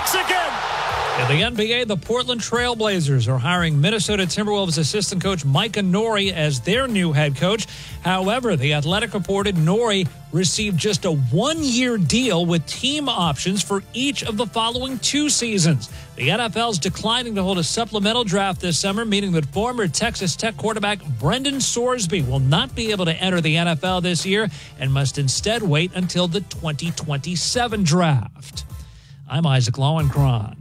strikes again. In the NBA, the Portland Trail Blazers are hiring Minnesota Timberwolves assistant coach Micah Nori as their new head coach. However, The Athletic reported Nori received just a one-year deal with team options for each of the following 2 seasons. The NFL is declining to hold a supplemental draft this summer, meaning that former Texas Tech quarterback Brendan Sorsby will not be able to enter the NFL this year and must instead wait until the 2027 draft. I'm Isaac Lowenkron.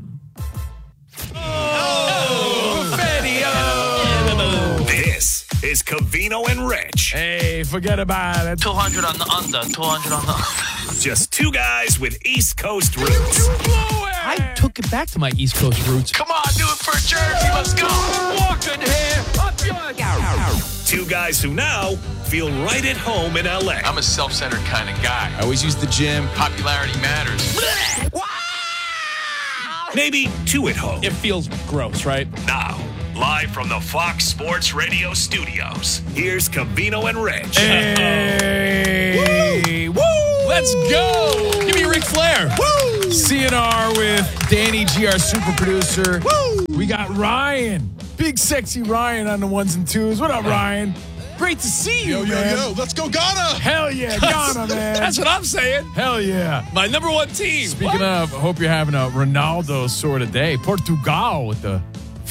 This is Covino and Rich. Hey, forget about it. 200 on the under, 200 on the under. Just 2 guys with East Coast roots. I took it back to my East Coast roots. Come on, do it for Jersey. Let's go. Walking here. 2 guys who now feel right at home in LA. I'm a self-centered kind of guy. I always use the gym. Popularity matters. Maybe 2 at home. It feels gross, right? Now, live from the Fox Sports Radio studios, here's Covino and Rich. Hey. Woo. Let's go. Give me Ric Flair. Woo. CNR with Danny G, our super producer. Woo. We got Ryan. Big sexy Ryan on the 1s and 2s. What up, Ryan? Great to see you, man. Yo, let's go Ghana. Hell yeah, Ghana, man. That's what I'm saying. Hell yeah. My number 1 team. Speaking of, I hope you're having a Ronaldo sort of day. Portugal with the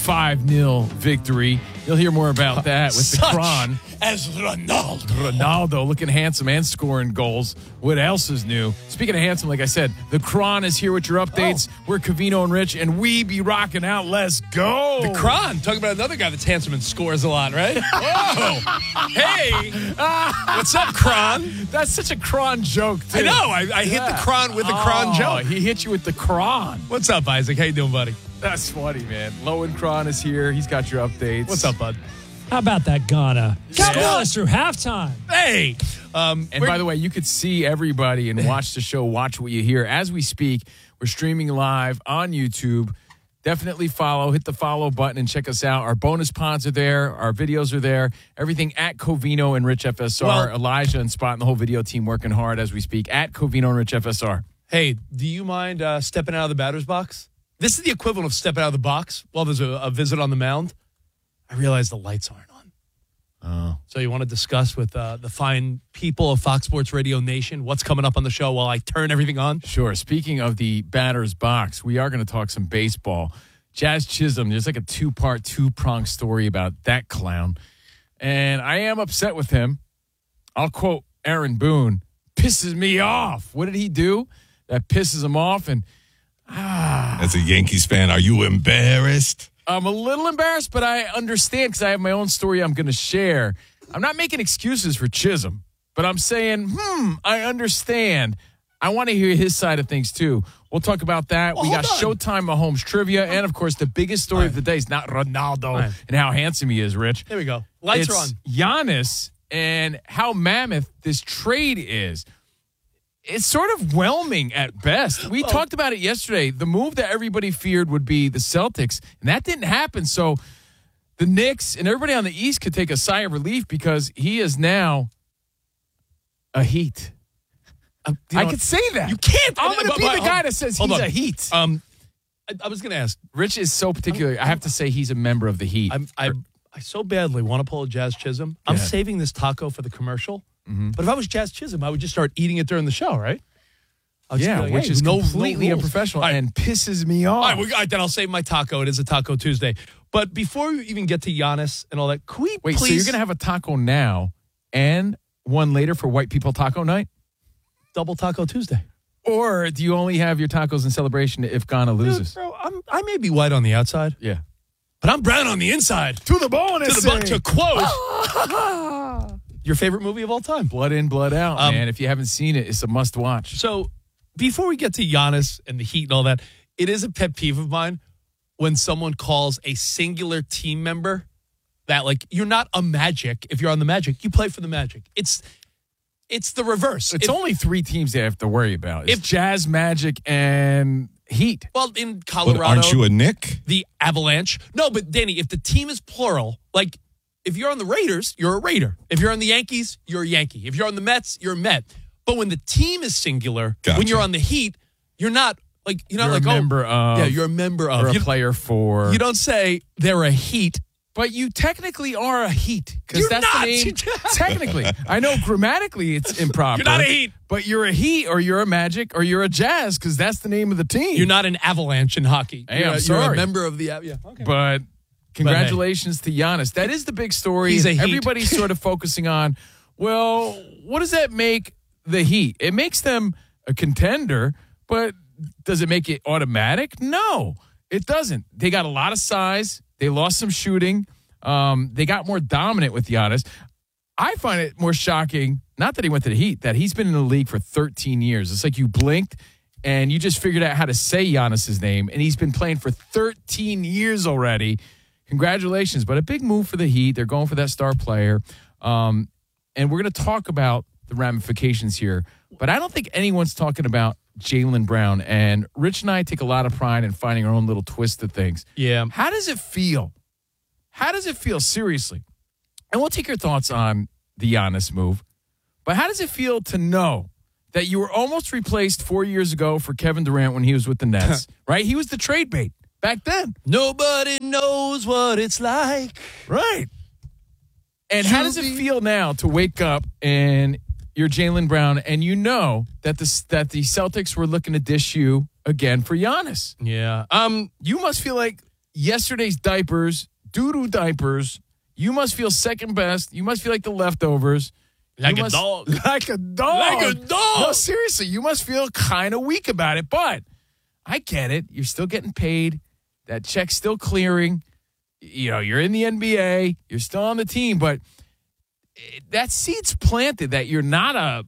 5-0 victory. You'll hear more about that with the Kron. As Ronaldo. Ronaldo looking handsome and scoring goals. What else is new? Speaking of handsome, like I said, the Kron is here with your updates. We're Covino and Rich, and we be rocking out. Let's go. The Kron. Talking about another guy that's handsome and scores a lot, right? Whoa. Hey. What's up, Kron? That's such a Kron joke, too. I know. I hit the Kron with the Kron joke. He hit you with the Kron. What's up, Isaac? How you doing, buddy? That's funny, man. Lowen Kron is here. He's got your updates. What's up, bud? How about that Ghana? Got us through halftime. Hey. And by the way, you could see everybody and watch the show, watch what you hear. As we speak, we're streaming live on YouTube. Definitely follow, hit the follow button and check us out. Our bonus pods are there. Our videos are there. Everything at Covino and Rich FSR. Well, Elijah and Spot and the whole video team working hard as we speak at Covino and Rich FSR. Hey, do you mind stepping out of the batter's box? This is the equivalent of stepping out of the box while there's a visit on the mound. I realize the lights aren't on. Oh. So you want to discuss with the fine people of Fox Sports Radio Nation what's coming up on the show while I turn everything on? Sure. Speaking of the batter's box, we are going to talk some baseball. Jazz Chisholm, there's like a 2-part, 2-pronged story about that clown. And I am upset with him. I'll quote Aaron Boone, pisses me off. What did he do that pisses him off? And as a Yankees fan, are you embarrassed? I'm a little embarrassed, but I understand because I have my own story I'm going to share. I'm not making excuses for Chisholm, but I'm saying, I understand. I want to hear his side of things, too. We'll talk about that. Well, we got Showtime Mahomes trivia, and, of course, the biggest story of the day is not Ronaldo and how handsome he is, Rich. There we go. Lights are on. Giannis and how mammoth this trade is. It's sort of whelming at best. We talked about it yesterday. The move that everybody feared would be the Celtics, and that didn't happen. So the Knicks and everybody on the East could take a sigh of relief because he is now a Heat. I could say that. You can't. I'm going to be the guy that says he's a Heat. I was going to ask. Rich is so particular. I have to say he's a member of the Heat. I so badly want to pull a Jazz Chisholm. I'm saving this taco for the commercial. Mm-hmm. But if I was Jazz Chisholm, I would just start eating it during the show, right? Which is completely unprofessional and pisses me off. All right, then I'll save my taco. It is a Taco Tuesday. But before we even get to Giannis and all that, can we please... so you're going to have a taco now and one later for White People Taco Night? Double Taco Tuesday. Or do you only have your tacos in celebration if Ghana loses? Dude, bro, I may be white on the outside. Yeah. But I'm brown on the inside. To the bone, to quote... Your favorite movie of all time? Blood In, Blood Out, man. If you haven't seen it, it's a must watch. So before we get to Giannis and the Heat and all that, it is a pet peeve of mine when someone calls a singular team member that, like, you're not a Magic. If you're on the Magic, you play for the Magic. It's the reverse. It's only 3 teams they have to worry about. It's Jazz, Magic, and Heat. Well, in Colorado. But aren't you a Knick? The Avalanche. No, but Danny, if the team is plural, like, if you're on the Raiders, you're a Raider. If you're on the Yankees, you're a Yankee. If you're on the Mets, you're a Met. But when the team is singular, when you're on the Heat, you're not Like, you're not You're like, a member of. yeah, you're a member of. Or a You- player for. You don't say they're a Heat. But you technically are a Heat. Because You're that's not. the name. Technically. I know grammatically it's improper. You're not a Heat. But you're a Heat or you're a Magic or you're a Jazz because that's the name of the team. You're not an Avalanche in hockey. Hey, you're, I'm you're sorry. a member of the yeah. Okay. But congratulations to Giannis. That is the big story. He's a Heat. Everybody's sort of focusing on, well, what does that make the Heat? It makes them a contender, but does it make it automatic? No, it doesn't. They got a lot of size. They lost some shooting. They got more dominant with Giannis. I find it more shocking, not that he went to the Heat, that he's been in the league for 13 years. It's like you blinked and you just figured out how to say Giannis's name, and he's been playing for 13 years already. Congratulations, but a big move for the Heat. They're going for that star player. And we're going to talk about the ramifications here, but I don't think anyone's talking about Jaylen Brown. And Rich and I take a lot of pride in finding our own little twist to things. Yeah. How does it feel? How does it feel, seriously? And we'll take your thoughts on the Giannis move. But how does it feel to know that you were almost replaced 4 years ago for Kevin Durant when he was with the Nets, right? He was the trade bait back then. Nobody knows what it's like. Right. And how does it feel now to wake up and you're Jaylen Brown and you know that the Celtics were looking to dish you again for Giannis? Yeah. You must feel like yesterday's diapers, doo-doo diapers. You must feel second best. You must feel like the leftovers. Like You a must- dog. Like a dog. Like a dog. No, seriously, you must feel kind of weak about it. But I get it. You're still getting paid. That check's still clearing. You know, you're in the NBA. You're still on the team. But that seed's planted that you're not a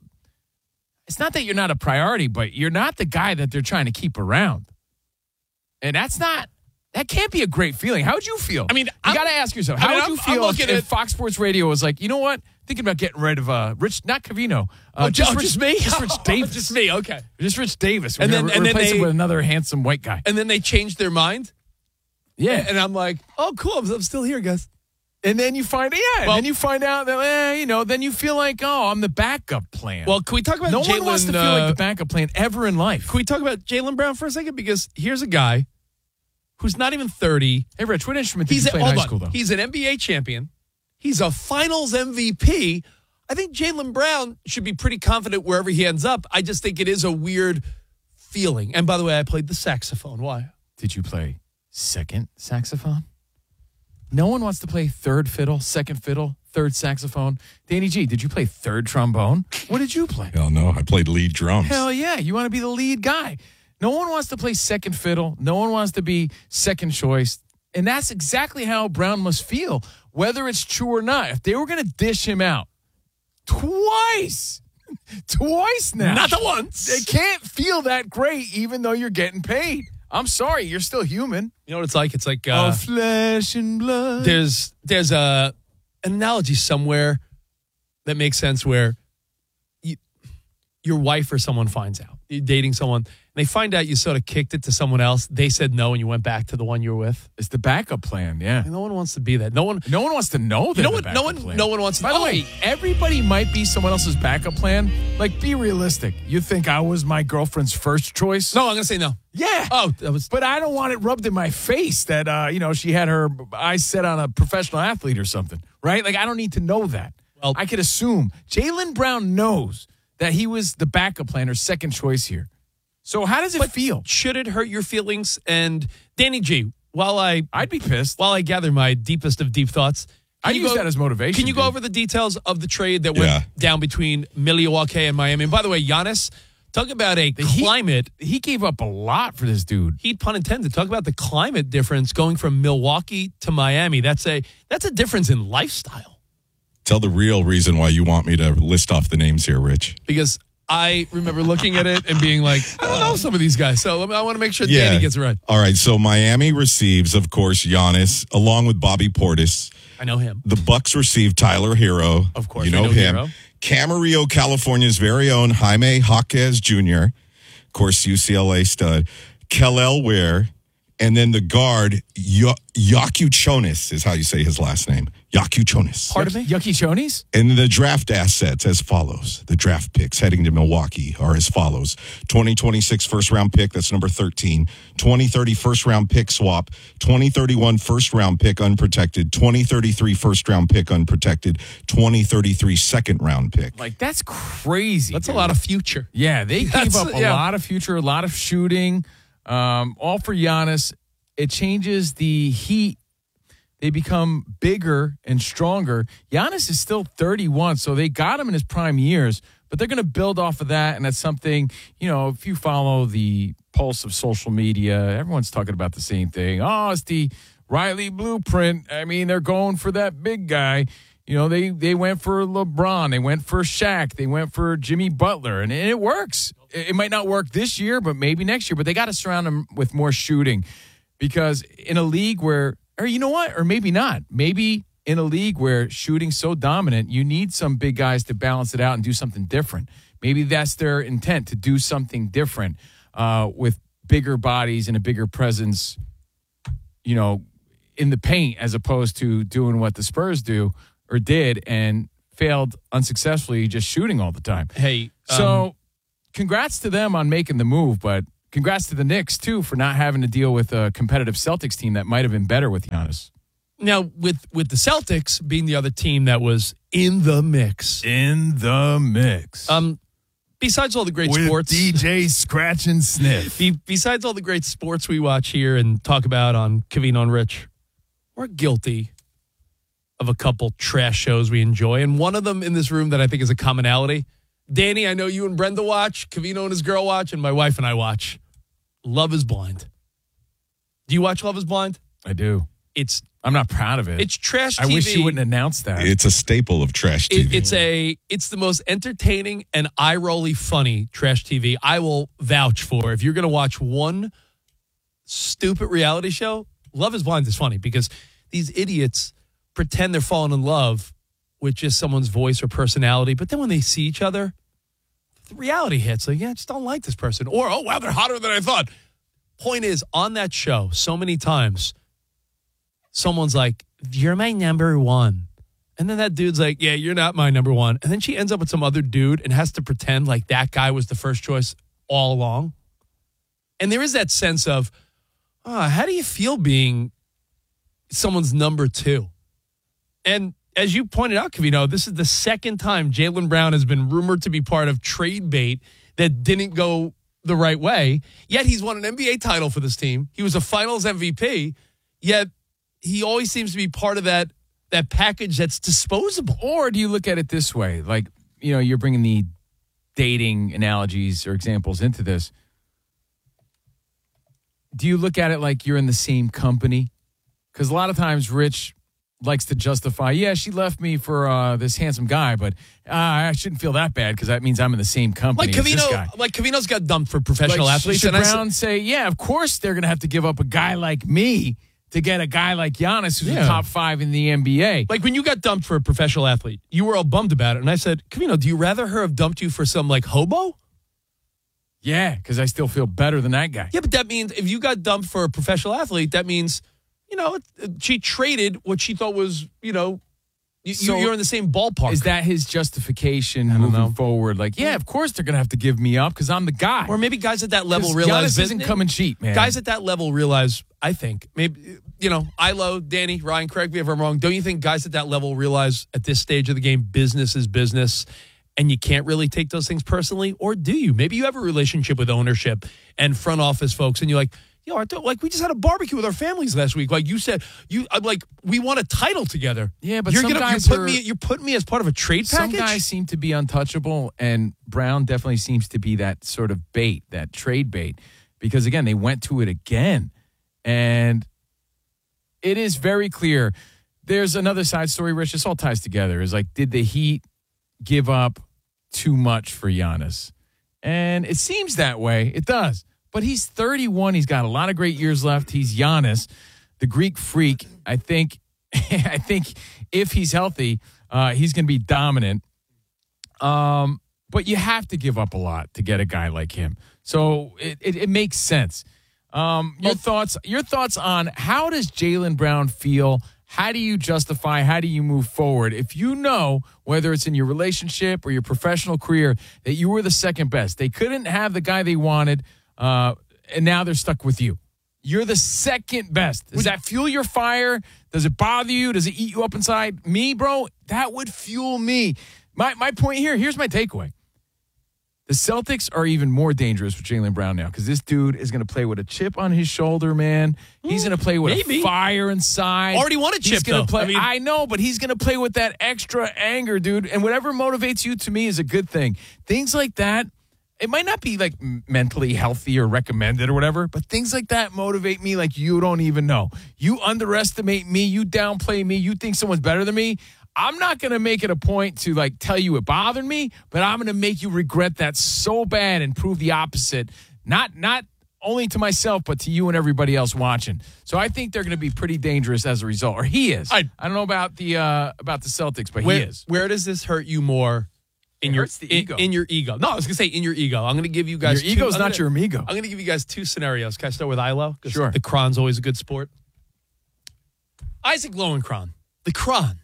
– it's not that you're not a priority, but you're not the guy that they're trying to keep around. And that's not – that can't be a great feeling. How would you feel? I mean, you got to ask yourself, how would you I'm feel looking if at- Fox Sports Radio was like, you know what? Thinking about getting rid of Rich, not Covino. Just me? Just Rich Davis. Just me, okay. Just Rich Davis. And We're then- gonna and then replace him they- with another handsome white guy. And then they changed their mind. Yeah. And I'm like, oh, cool. I'm still here, guys. And then you find Well- then you find out that, then you feel like, oh, I'm the backup plan. Well, can we talk about no Jaylen? one wants to feel like the backup plan ever in life. Can we talk about Jaylen Brown for a second? Because here's a guy who's not even 30. Hey, Rich, what instrument did you play in high school, though? He's an NBA champion. He's a finals MVP. I think Jaylen Brown should be pretty confident wherever he ends up. I just think it is a weird feeling. And by the way, I played the saxophone. Why? Did you play second saxophone? No one wants to play third fiddle, second fiddle, third saxophone. Danny G, did you play third trombone? What did you play? Hell no, I played lead drums. Hell yeah, you want to be the lead guy. No one wants to play second fiddle. No one wants to be second choice. And that's exactly how Brown must feel, whether it's true or not. If they were going to dish him out twice now. Not the once. They can't feel that great even though you're getting paid. I'm sorry, you're still human. You know what it's like? It's like Of flesh and blood. there's an analogy somewhere that makes sense where your wife or someone finds out. You're dating someone, and they find out you sort of kicked it to someone else. They said no, and you went back to the one you were with. It's the backup plan, yeah. No one wants to be that. No one wants to know that. No one wants to. By the way, everybody might be someone else's backup plan. Like, be realistic. You think I was my girlfriend's first choice? No, I'm going to say no. Yeah. Oh, that was. But I don't want it rubbed in my face that, she had her eyes set on a professional athlete or something, right? Like, I don't need to know that. Well, I could assume. Jaylen Brown knows that he was the backup plan or second choice here. So how does it feel? Should it hurt your feelings? And Danny G, I'd be pissed. while I gather my deepest of deep thoughts, I use that as motivation. Can you go dude. over the details of the trade that went down between Milwaukee and Miami? And by the way, Giannis, talk about a climate. He gave up a lot for this dude. Heat pun intended. Talk about the climate difference going from Milwaukee to Miami. That's a difference in lifestyle. Tell the real reason why you want me to list off the names here, Rich. Because I remember looking at it and being like, I don't know some of these guys. So I want to make sure Danny gets it right. All right. So Miami receives, of course, Giannis, along with Bobby Portis. I know him. The Bucks receive Tyler Hero. Of course, you we know know him. Hero. Camarillo, California's very own Jaime Jaquez Jr. Of course, UCLA stud. Kel'el Ware. And then the guard, Yakuchonis is how you say his last name. Yakuchonis. Pardon me? Yucky Chonies? And the draft assets as follows. The draft picks heading to Milwaukee are as follows. 2026 first-round pick, that's number 13. 2030 first-round pick swap. 2031 first-round pick unprotected. 2033 first-round pick unprotected. 2033 second-round pick. Like, that's crazy. That's dude. a lot of future. Yeah, they gave up a lot of future, a lot of shooting, all for Giannis. It changes the Heat. They become bigger and stronger. Giannis is still 31, so they got him in his prime years, but they're going to build off of that, and that's something, if you follow the pulse of social media, everyone's talking about the same thing. Oh, it's the Riley blueprint. I mean, they're going for that big guy. They went for LeBron. They went for Shaq. They went for Jimmy Butler, and it works. It might not work this year, but maybe next year. But they got to surround him with more shooting because in a league where, or you know what, or maybe not. Maybe in a league where shooting's so dominant, you need some big guys to balance it out and do something different. Maybe that's their intent, to do something different with bigger bodies and a bigger presence, in the paint as opposed to doing what the Spurs do or did and failed unsuccessfully just shooting all the time. Hey, so congrats to them on making the move, but congrats to the Knicks, too, for not having to deal with a competitive Celtics team that might have been better with Giannis. now with the Celtics being the other team that was in the mix. In the mix. Besides all the great sports. DJ Scratch and Sniff. Besides all the great sports we watch here and talk about on Covino and Rich, we're guilty of a couple trash shows we enjoy. And one of them in this room that I think is a commonality. Danny, I know you and Brenda watch, Covino and his girl watch, and my wife and I watch Love is Blind. Do you watch Love is Blind? I do. I'm not proud of it. It's trash TV. I wish you wouldn't announce that. It's a staple of trash TV. It's the most entertaining and eye-rolly funny trash TV I will vouch for. If you're going to watch one stupid reality show, Love is Blind is funny because these idiots pretend they're falling in love with just someone's voice or personality, but then when they see each other, the reality hits. Like, yeah, I just don't like this person. Or, oh, wow, they're hotter than I thought. Point is, on that show, so many times, someone's like, you're my number one. And then that dude's like, yeah, you're not my number one. And then she ends up with some other dude and has to pretend like that guy was the first choice all along. And there is that sense of, how do you feel being someone's number two? And as you pointed out, Covino, this is the second time Jaylen Brown has been rumored to be part of trade bait that didn't go the right way. Yet he's won an NBA title for this team. He was a finals MVP. Yet he always seems to be part of that package that's disposable. Or do you look at it this way? Like, you're bringing the dating analogies or examples into this. Do you look at it like you're in the same company? Because a lot of times Rich likes to justify, she left me for this handsome guy, but I shouldn't feel that bad because that means I'm in the same company as this guy. Like Covino's got dumped for professional athletes. Should Brown say, of course they're going to have to give up a guy like me to get a guy like Giannis who's a top 5 in the NBA. Like when you got dumped for a professional athlete, you were all bummed about it. And I said, Covino, do you rather her have dumped you for some like hobo? Yeah, because I still feel better than that guy. Yeah, but that means if you got dumped for a professional athlete, that means, she traded what she thought was, you're in the same ballpark. Is that his justification moving forward? Like, of course they're going to have to give me up because I'm the guy. Or maybe guys at that level realize Giannis isn't coming cheap, man. Guys at that level realize, I think, maybe, Ilo, Danny, Ryan, correct me if I'm wrong. Don't you think guys at that level realize at this stage of the game, business is business and you can't really take those things personally? Or do you? Maybe you have a relationship with ownership and front office folks and you're like, we just had a barbecue with our families last week. Like you said, we won a title together. Yeah, but you're putting me as part of a trade package? Some guys seem to be untouchable, and Brown definitely seems to be that sort of bait, that trade bait. Because, again, they went to it again. And it is very clear. There's another side story, Rich. This all ties together. Is like, did the Heat give up too much for Giannis? And it seems that way. It does. But he's 31. He's got a lot of great years left. He's Giannis, the Greek freak. I think if he's healthy, he's going to be dominant. But you have to give up a lot to get a guy like him. So it makes sense. Your thoughts on how does Jaylen Brown feel? How do you justify? How do you move forward? If you know, whether it's in your relationship or your professional career, that you were the second best, they couldn't have the guy they wanted, and now they're stuck with you. You're the second best. Does that fuel your fire? Does it bother you? Does it eat you up inside? Me, bro, that would fuel me. My point here's my takeaway. The Celtics are even more dangerous with Jaylen Brown now because this dude is going to play with a chip on his shoulder, man. He's going to play with a fire inside. Already won a chip, though. I know, but he's going to play with that extra anger, dude. And whatever motivates you, to me, is a good thing. Things like that, it might not be like mentally healthy or recommended or whatever, but things like that motivate me like you don't even know. You underestimate me. You downplay me. You think someone's better than me. I'm not going to make it a point to like tell you it bothered me, but I'm going to make you regret that so bad and prove the opposite. Not only to myself, but to you and everybody else watching. So I think they're going to be pretty dangerous as a result, or he is. I don't know about the Celtics, but he is. Where does this hurt you more? In your ego. In your ego. No, I was going to say in your ego. I'm going to give you guys your ego's not your amigo. I'm going to give you guys two scenarios. Can I start with Ilo? Sure. The Kron's always a good sport. Isaac Lowenkron. The Kron.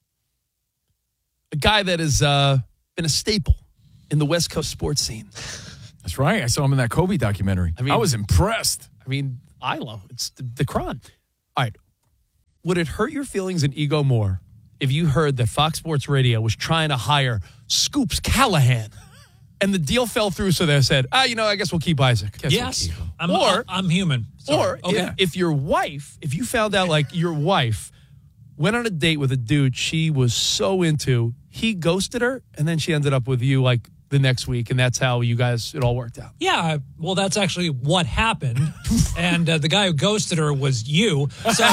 A guy that has been a staple in the West Coast sports scene. That's right. I saw him in that Kobe documentary. I was impressed. Ilo. It's the Kron. All right. Would it hurt your feelings and ego more if you heard that Fox Sports Radio was trying to hire Scoops Callahan and the deal fell through, so they said, I guess we'll keep Isaac. Yes. I'm human. Sorry. Or if you found out like your wife went on a date with a dude she was so into, he ghosted her, and then she ended up with you like the next week, and that's how it all worked out. Yeah, well, that's actually what happened, and the guy who ghosted her was you. So,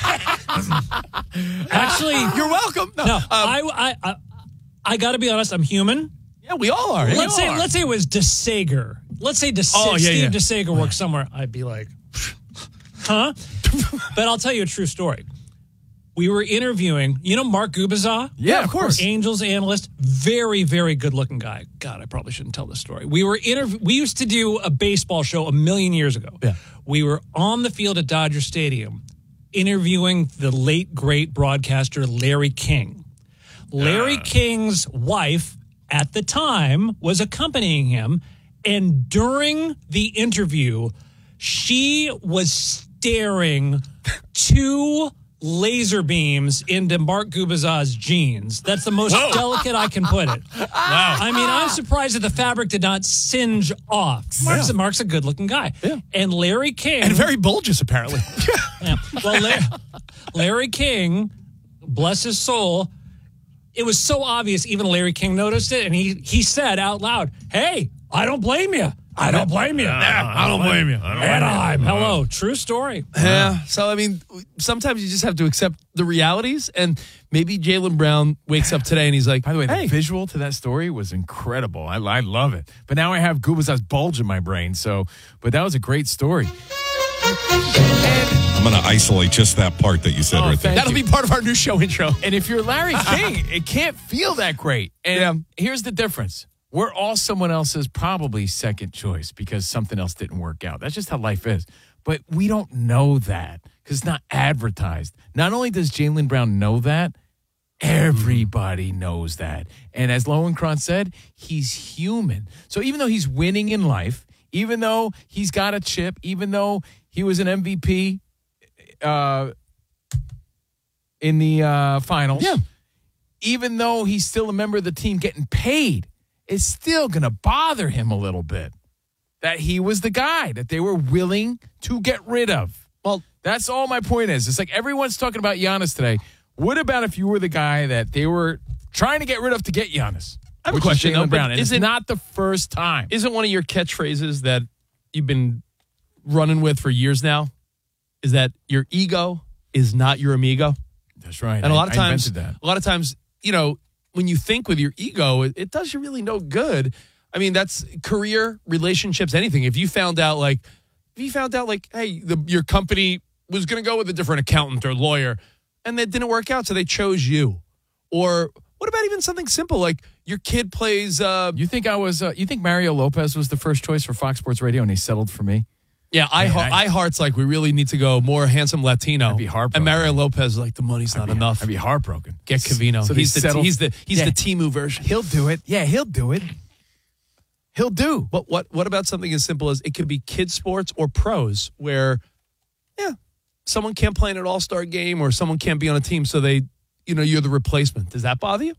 actually, you're welcome. No, I got to be honest. I'm human. Yeah, we all are. Let's say it was DeSager. Let's say Steve DeSager works somewhere. I'd be like, huh? But I'll tell you a true story. We were interviewing, Mark Gubicza? Yeah, of course. Angels analyst, very, very good-looking guy. God, I probably shouldn't tell this story. We used to do a baseball show a million years ago. Yeah. We were on the field at Dodger Stadium interviewing the late, great broadcaster Larry King. Larry King's wife, at the time, was accompanying him, and during the interview, she was staring two laser beams into Mark Gubicza's jeans. That's the most delicate I can put it. Wow. I'm surprised that the fabric did not singe off. Mark's a good-looking guy. Yeah. And Larry King... And very bulbous, apparently. Yeah. Well, Larry King, bless his soul, it was so obvious even Larry King noticed it, and he said out loud, hey, I don't blame you. I don't blame you. I don't blame you. Anaheim. Hello. True story. Yeah. So, sometimes you just have to accept the realities. And maybe Jaylen Brown wakes up today and he's like, by the way, the visual to that story was incredible. I love it. But now I have Gubicza's bulge in my brain. But that was a great story. I'm going to isolate just that part that you said right there. That'll be part of our new show intro. And if you're Larry King, it can't feel that great. And here's the difference. We're all someone else's probably second choice because something else didn't work out. That's just how life is. But we don't know that because it's not advertised. Not only does Jaylen Brown know that, everybody knows that. And as Lowenkron said, he's human. So even though he's winning in life, even though he's got a chip, even though he was an MVP in the finals, even though he's still a member of the team getting paid, it's still going to bother him a little bit that he was the guy that they were willing to get rid of. Well, that's all my point is. It's like everyone's talking about Giannis today. What about if you were the guy that they were trying to get rid of to get Giannis? I have a question, though. Brown, and it's not the first time. Isn't one of your catchphrases that you've been running with for years now is that your ego is not your amigo? That's right. And a lot of times, when you think with your ego, it does you really no good. That's career, relationships, anything. If you found out, hey, your company was going to go with a different accountant or lawyer, and that didn't work out, so they chose you. Or what about even something simple like your kid plays? You think Mario Lopez was the first choice for Fox Sports Radio, and he settled for me? Yeah, iHeart's like, we really need to go more handsome Latino. I'd be heartbroken. And Mario Lopez is like, the money's not enough. I'd be heartbroken. Get Covino. So he's the yeah. Temu version. He'll do it. Yeah, he'll do it. He'll do. But what about something as simple as it could be kids sports or pros where, yeah, someone can't play in an all-star game or someone can't be on a team, so you're the replacement. Does that bother you?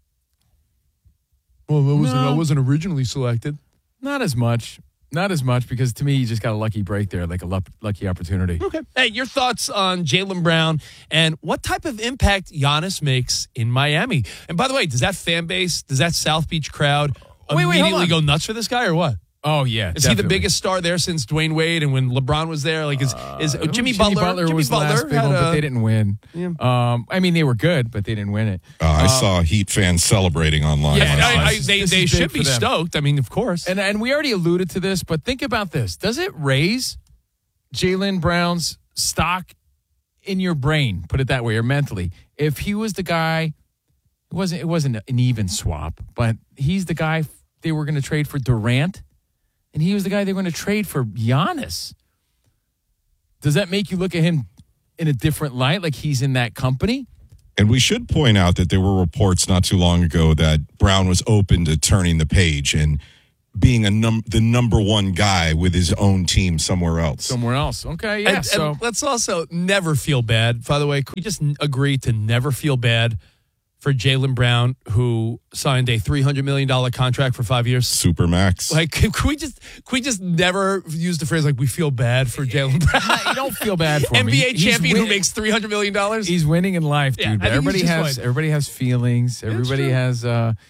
Well, I wasn't originally selected. Not as much. Not as much, because to me, you just got a lucky break there, like a lucky opportunity. Okay. Hey, your thoughts on Jaylen Brown and what type of impact Giannis makes in Miami? And by the way, does that fan base, does that South Beach crowd immediately go nuts for this guy or what? Oh, yeah. Is he the biggest star there since Dwayne Wade and when LeBron was there? Like, is Jimmy Butler was the last big one, but they didn't win. Yeah. I mean, they were good, but they didn't win it. I saw Heat fans celebrating online. Yeah, This they is should big be for them. stoked. I mean, of course. And we already alluded to this, but think about this. Does it raise Jaylen Brown's stock in your brain, put it that way, or mentally? If he was the guy, it wasn't an even swap, but he's the guy they were going to trade for Durant, and he was the guy they were going to trade for Giannis. Does that make you look at him in a different light, like he's in that company? And we should point out that there were reports not too long ago that Brown was open to turning the page and being the number one guy with his own team somewhere else. Okay, yeah. And let's also never feel bad. By the way, could we just agree to never feel bad for Jaylen Brown, who signed a $300 million contract for 5 years? Supermax. Like, can we just never use the phrase like we feel bad for Jaylen Brown? You don't feel bad for him. NBA champion who makes $300 million? He's winning in life, dude. Yeah, But I think he's everybody has feelings. Everybody has,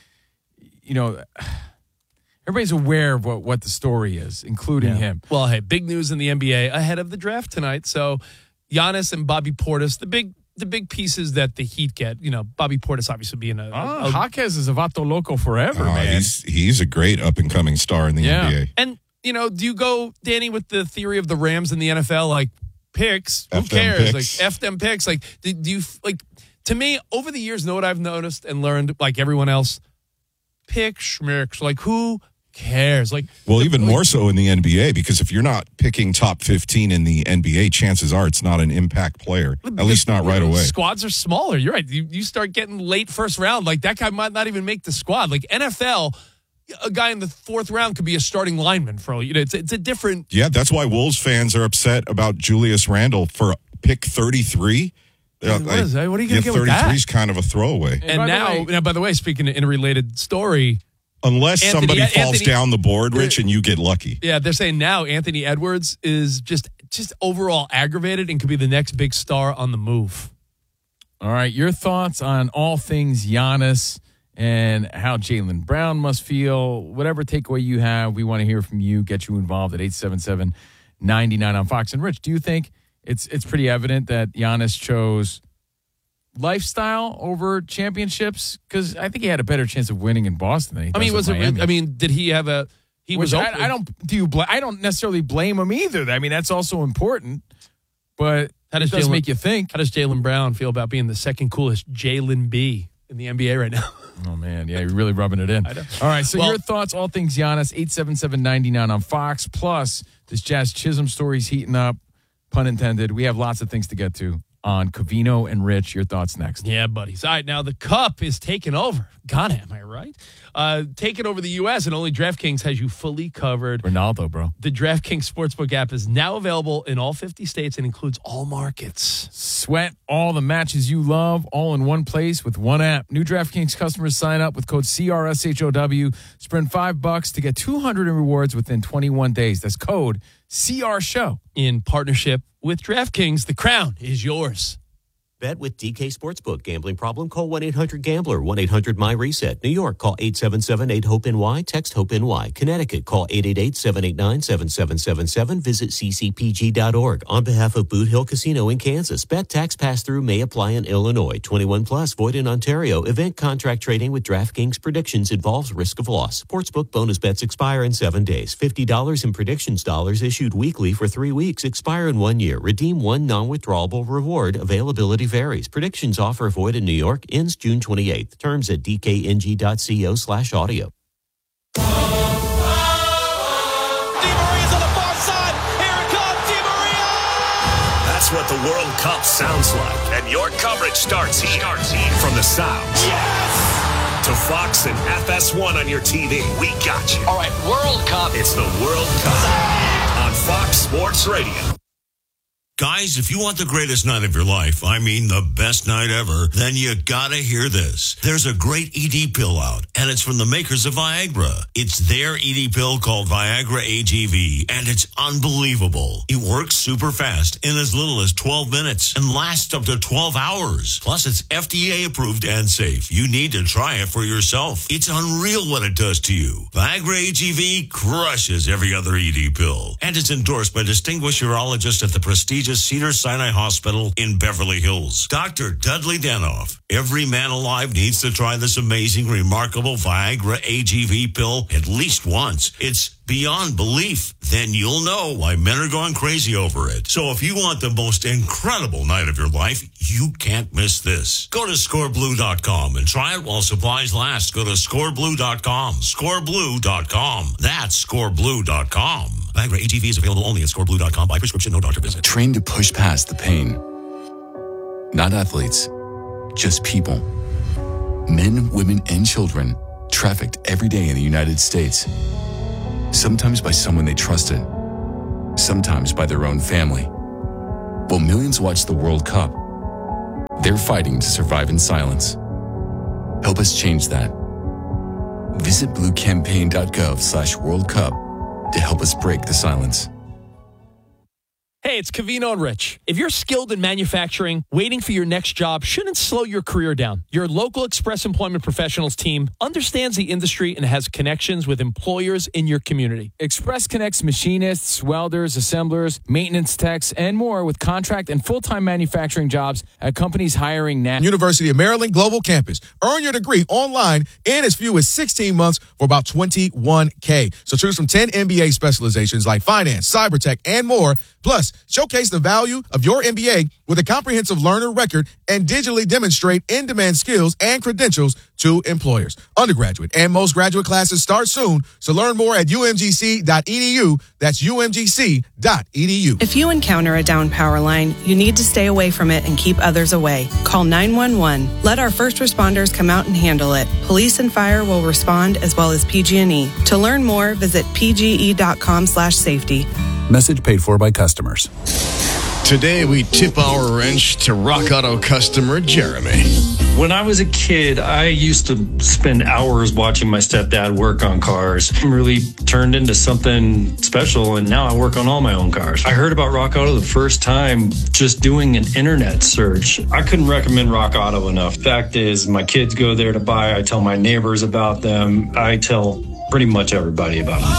everybody's aware of what the story is, including him. Well, hey, big news in the NBA ahead of the draft tonight. So Giannis and Bobby Portis, the big pieces that the Heat get. Bobby Portis obviously being Jaquez is a vato loco forever, man. He's a great up-and-coming star in the NBA. And, do you go, Danny, with the theory of the Rams in the NFL, like, picks? Who F them cares? picks. Like, F them picks. Like, do you, like, to me, over the years, know what I've noticed and learned, like everyone else? Pick schmicks. Like, who cares? Like, Well, more so in the NBA, because if you're not picking top 15 in the NBA, chances are it's not an impact player, at least not right away. Squads are smaller. You're right. You start getting late first round. Like, that guy might not even make the squad. Like, NFL, a guy in the fourth round could be a starting lineman for all. It's a different. Yeah, that's why Wolves fans are upset about Julius Randle for pick 33. What are you going to get with 33 that? is kind of a throwaway. And now, by the way, speaking in a related story, Unless somebody falls down the board, Rich, and you get lucky. Yeah, they're saying now Anthony Edwards is just overall aggravated and could be the next big star on the move. All right, your thoughts on all things Giannis and how Jaylen Brown must feel. Whatever takeaway you have, we want to hear from you. Get you involved at 877-99 on Fox. And Rich, do you think it's pretty evident that Giannis chose lifestyle over championships? Because I think he had a better chance of winning in Boston than he does in Miami. Did he have a? He was. I don't necessarily blame him either. I mean, that's also important. But it does make you think. How does Jaylen Brown feel about being the second coolest Jalen B in the NBA right now? Oh, man. Yeah, you're really rubbing it in. I know. All right, so your thoughts, all things Giannis, 877-99 on Fox. Plus, this Jazz Chisholm story's heating up, pun intended. We have lots of things to get to on Covino and Rich. Your thoughts next. Yeah, buddies. All right, now the Cup is taking over. God, am I right? Taking over the U.S., and only DraftKings has you fully covered. Ronaldo, bro. The DraftKings Sportsbook app is now available in all 50 states and includes all markets. Sweat all the matches you love all in one place with one app. New DraftKings customers sign up with code CRSHOW. Spend $5 to get $200 in rewards within 21 days. That's code CRSHOW. In partnership with DraftKings, the crown is yours. Bet with DK Sportsbook. Gambling problem? Call 1-800-GAMBLER. 1-800-MY-RESET. New York, call 877-8-HOPE-NY. Text HOPE-NY. Connecticut, call 888-789-7777. Visit ccpg.org. On behalf of Boot Hill Casino in Kansas, bet tax pass-through may apply in Illinois. 21 plus, void in Ontario. Event contract trading with DraftKings predictions involves risk of loss. Sportsbook bonus bets expire in 7 days. $50 in predictions dollars issued weekly for 3 weeks. Expire in 1 year. Redeem one non-withdrawable reward. Availability varies. Predictions offer void in New York. Ends June 28th. Terms at dkng.co/audio. Di Maria's on the far side. Here it comes. what the World Cup sounds like. And your coverage starts here. From the sounds to Fox and FS1 on your TV. We got you. All right, World Cup. It's the World Cup on Fox Sports Radio. Guys, if you want the greatest night of your life, I mean the best night ever, then you gotta hear this. There's a great ED pill out, and it's from the makers of Viagra. It's their ED pill called Viagra AGV, and it's unbelievable. It works super fast in as little as 12 minutes and lasts up to 12 hours. Plus, it's FDA approved and safe. You need to try it for yourself. It's unreal what it does to you. Viagra AGV crushes every other ED pill, and it's endorsed by distinguished urologists at the prestigious Cedars-Sinai Hospital in Beverly Hills. Dr. Dudley Danoff. Every man alive needs to try this amazing, remarkable Viagra AGV pill at least once. It's beyond belief. Then you'll know why men are going crazy over it. So if you want the most incredible night of your life, you can't miss this. Go to scoreblue.com and try it while supplies last. Go to scoreblue.com. Scoreblue.com. That's scoreblue.com. Viagra AGV is available only at scoreblue.com by prescription, no doctor visit. Trained to push past the pain. Not athletes, just people. Men, women, and children trafficked every day in the United States. Sometimes by someone they trusted, sometimes by their own family. While millions watch the World Cup, they're fighting to survive in silence. Help us change that. Visit bluecampaign.gov/World Cup to help us break the silence. Hey, it's Covino and Rich. If you're skilled in manufacturing, waiting for your next job shouldn't slow your career down. Your local Express Employment Professionals team understands the industry and has connections with employers in your community. Express connects machinists, welders, assemblers, maintenance techs, and more with contract and full-time manufacturing jobs at companies hiring now. University of Maryland Global Campus. Earn your degree online in as few as 16 months for about $21K. So choose from 10 MBA specializations like finance, cyber tech, and more. Plus, showcase the value of your MBA with a comprehensive learner record and digitally demonstrate in-demand skills and credentials to employers. Undergraduate and most graduate classes start soon, so learn more at umgc.edu. That's umgc.edu. If you encounter a down power line, you need to stay away from it and keep others away. Call 911. Let our first responders come out and handle it. Police and fire will respond, as well as PG&E. To learn more, visit pge.com/safety. Message paid for by customers. Today, we tip our wrench to Rock Auto customer Jeremy. When I was a kid, I used to spend hours watching my stepdad work on cars. It really turned into something special, and now I work on all my own cars. I heard about Rock Auto the first time just doing an internet search. I couldn't recommend Rock Auto enough. Fact is, my kids go there to buy. I tell my neighbors about them. I tell pretty much everybody about them.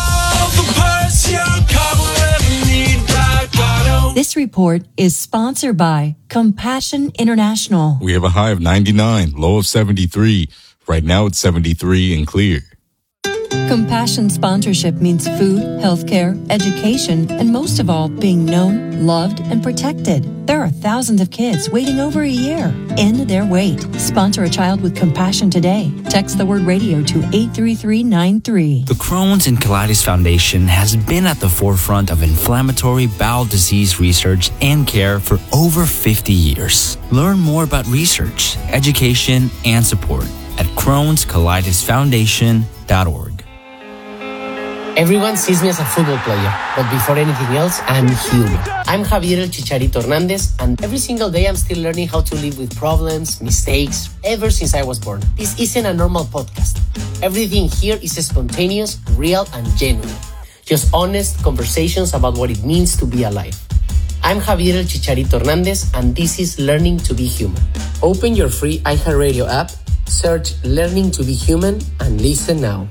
This report is sponsored by Compassion International. We have a high of 99, low of 73. Right now it's 73 and clear. Compassion sponsorship means food, healthcare, education, and most of all, being known, loved, and protected. There are thousands of kids waiting over a year. End their wait. Sponsor a child with compassion today. Text the word radio to 83393. The Crohn's and Colitis Foundation has been at the forefront of inflammatory bowel disease research and care for over 50 years. Learn more about research, education, and support at Crohn'sColitisFoundation.org. Everyone sees me as a football player, but before anything else, I'm human. I'm Javier El Chicharito Hernandez, and every single day I'm still learning how to live with problems, mistakes, ever since I was born. This isn't a normal podcast. Everything here is spontaneous, real, and genuine. Just honest conversations about what it means to be alive. I'm Javier El Chicharito Hernandez, and this is Learning to be Human. Open your free iHeartRadio app, search Learning to be Human, and listen now.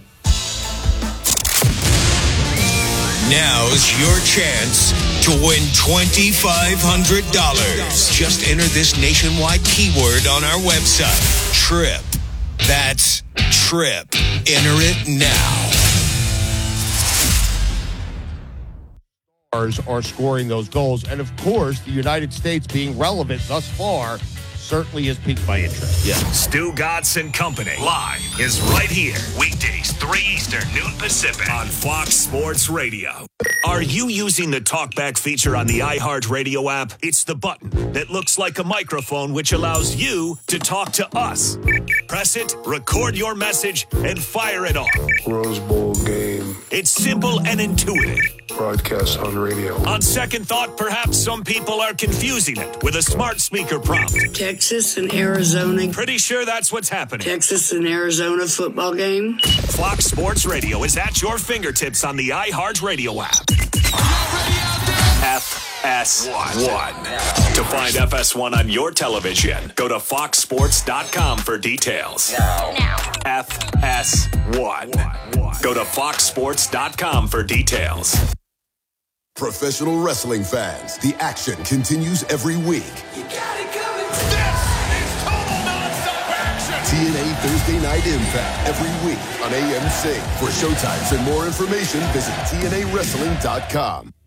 Now's your chance to win $2,500. Just enter this nationwide keyword on our website, TRIP. That's TRIP. Enter it now. Are scoring those goals. And of course, the United States being relevant thus far certainly has piqued my interest. Yeah. Stu Godson Company live is right here. Weekdays, 3 Eastern, noon Pacific on Fox Sports Radio. Are you using the TalkBack feature on the iHeartRadio app? It's the button that looks like a microphone, which allows you to talk to us. Press it, record your message, and fire it off. Rose Bowl game. It's simple and intuitive. Broadcast on radio. On second thought, perhaps some people are confusing it with a smart speaker prompt. Texas and Arizona. Pretty sure that's what's happening. Texas and Arizona football game. Fox Sports Radio is at your fingertips on the iHeartRadio app. FS1. To find FS1 on your television, go to foxsports.com for details. Now. FS1. Go to foxsports.com for details. Professional wrestling fans, the action continues every week. You got it coming. This is total nonstop action. TNA Thursday Night Impact every week on AMC. For showtimes and more information, visit TNAWrestling.com.